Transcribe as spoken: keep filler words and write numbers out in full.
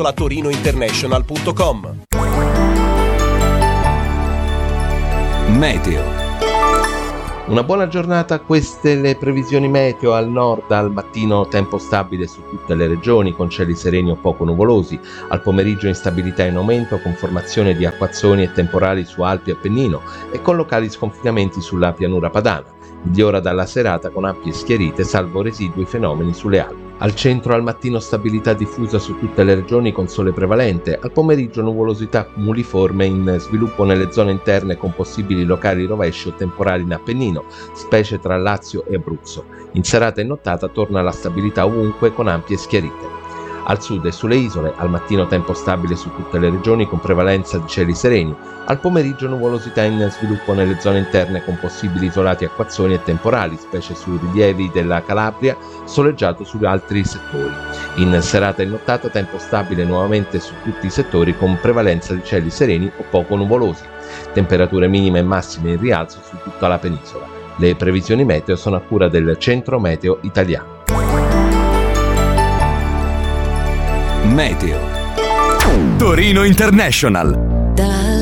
torino international punto com. Meteo. Una buona giornata, queste le previsioni meteo. Al nord al mattino tempo stabile su tutte le regioni con cieli sereni o poco nuvolosi, al pomeriggio instabilità in aumento con formazione di acquazzoni e temporali su Alpi e Appennino e con locali sconfinamenti sulla pianura padana. Migliora dalla serata con ampie schiarite salvo residui fenomeni sulle Alpi. Al centro al mattino stabilità diffusa su tutte le regioni con sole prevalente, al pomeriggio nuvolosità cumuliforme in sviluppo nelle zone interne con possibili locali rovesci o temporali in Appennino, specie tra Lazio e Abruzzo. In serata e nottata torna la stabilità ovunque con ampie schiarite. Al sud e sulle isole, al mattino tempo stabile su tutte le regioni con prevalenza di cieli sereni, al pomeriggio nuvolosità in sviluppo nelle zone interne con possibili isolati acquazzoni e temporali, specie sui rilievi della Calabria, soleggiato su altri settori. In serata e nottata tempo stabile nuovamente su tutti i settori con prevalenza di cieli sereni o poco nuvolosi. Temperature minime e massime in rialzo su tutta la penisola. Le previsioni meteo sono a cura del Centro Meteo Italiano. Meteo Torino International.